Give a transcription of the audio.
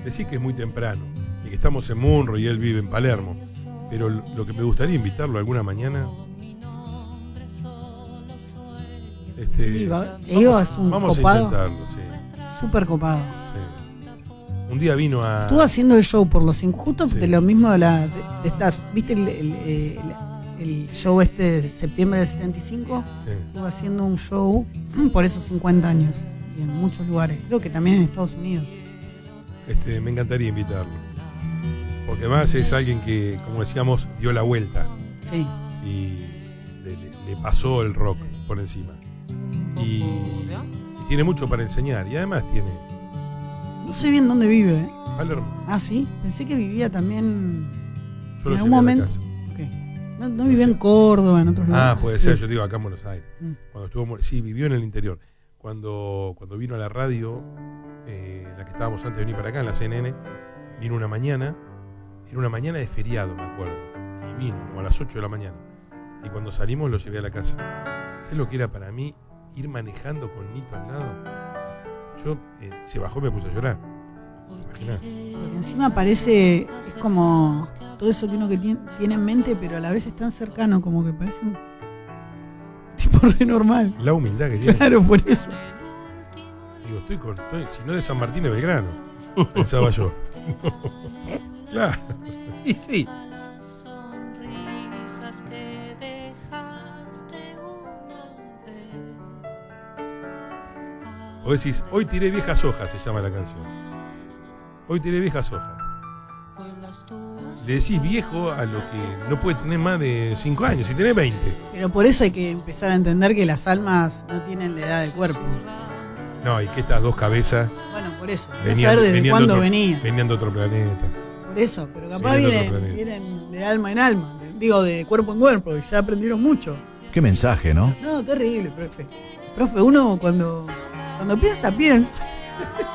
decís que es muy temprano y que estamos en Munro y él vive en Palermo, pero lo que me gustaría invitarlo alguna mañana. Sí, Diego es un vamos copado, a intentarlo, sí. súper copado. Sí. Un día vino a... Estuvo haciendo el show por los injustos, Sí. de lo mismo de esta, ¿viste el show de septiembre del 75? Sí. Estuvo haciendo un show por esos 50 años, y en muchos lugares, creo que también en Estados Unidos. Me encantaría invitarlo, porque además es alguien que, como decíamos, dio la vuelta. Sí. Y le pasó el rock por encima. Y tiene mucho para enseñar, y además tiene... No sé bien dónde vive. Palermo. Ah, sí, pensé que vivía también Yo en lo algún llevé a la momento. casa. Okay. No vivía en Córdoba, en otros lugares. Ah, puede Sí. ser, yo digo acá en Buenos Aires. Mm. Sí, vivió en el interior. Cuando vino a la radio, la que estábamos antes de venir para acá, en la CNN, vino una mañana, era una mañana de feriado, me acuerdo, y vino como a las 8 de la mañana. Y cuando salimos lo llevé a la casa. ¿Sabes lo que era para mí ir manejando con Nito al lado? Yo se bajó y me puse a llorar. Imaginás. Porque encima parece, es como todo eso que uno que tiene en mente, pero a la vez es tan cercano, como que parece un tipo re normal. La humildad que tiene. Claro, por eso. Digo, si no de San Martín de Belgrano, pensaba yo. Claro. Sí, sí. Vos decís, hoy tiré viejas hojas, se llama la canción. Hoy tiré viejas hojas. Le decís viejo a lo que no puede tener más de 5 años, si tenés 20. Pero por eso hay que empezar a entender que las almas no tienen la edad del cuerpo. No, y que estas dos cabezas Bueno, por eso. Hay que saber desde cuándo venía. Venían de otro planeta. Por eso, pero capaz Vienen de otro vienen planeta. de alma en alma. Digo, de cuerpo en cuerpo, y ya aprendieron mucho. Qué mensaje, ¿no? No, terrible, profe. Profe, uno cuando piensa.